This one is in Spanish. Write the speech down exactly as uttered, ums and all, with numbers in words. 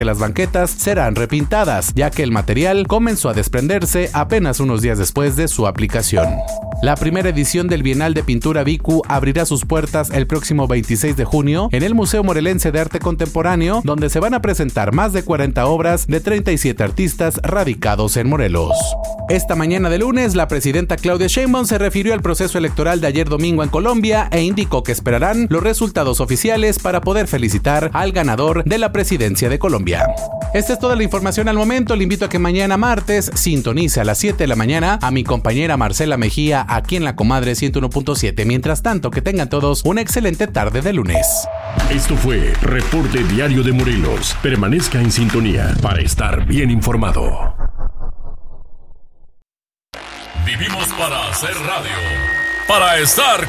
que las banquetas serán repintadas, ya que el material comenzó a desprenderse apenas unos días después de su aplicación. La primera edición del Bienal de Pintura Vicu abrirá sus puertas el próximo veintiséis de junio en el Museo Morelense de Arte Contemporáneo, donde se van a presentar más de cuarenta obras de treinta y siete artistas radicados en Morelos. Esta mañana de lunes, la presidenta Claudia Sheinbaum se refirió al proceso electoral de ayer domingo en Colombia e indicó que esperarán los resultados oficiales para poder felicitar al ganador de la presidencia de Colombia. Esta es toda la información al momento. Le invito a que mañana martes sintonice a las siete de la mañana a mi compañera Marcela Mejía aquí en La Comadre ciento uno punto siete. Mientras tanto, que tengan todos una excelente tarde de lunes. Esto fue Reporte Diario de Morelos. Permanezca en sintonía para estar bien informado. Vivimos para hacer radio, para estar